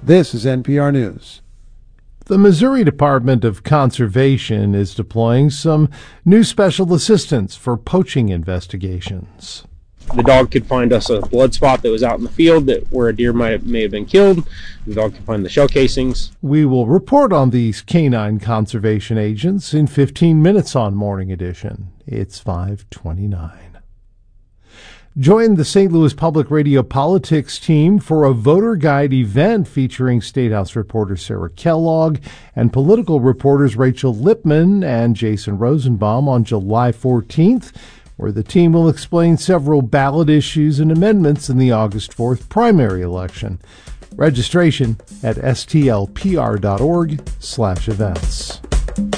This is NPR News. The Missouri Department of Conservation is deploying some new special assistance for poaching investigations. The dog could find us a blood spot that was out in the field where a deer may have been killed. The dog could find the shell casings. We will report on these canine conservation agents in 15 minutes on Morning Edition. It's 5:29. Join the St. Louis Public Radio politics team for a voter guide event featuring State House reporter Sarah Kellogg and political reporters Rachel Lippman and Jason Rosenbaum on July 14th, where the team will explain several ballot issues and amendments in the August 4th primary election. Registration at stlpr.org/events.